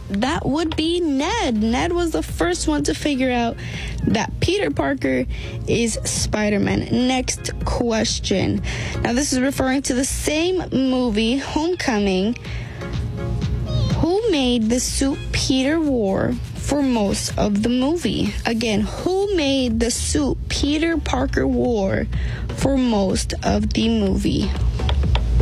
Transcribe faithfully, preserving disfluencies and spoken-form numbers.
that would be Ned. Ned was the first one to figure out that Peter Parker is Spider-Man. Next question. Now, this is referring to the same movie, Homecoming. Who made the suit Peter wore for most of the movie? Again, who made the suit Peter Parker wore for most of the movie?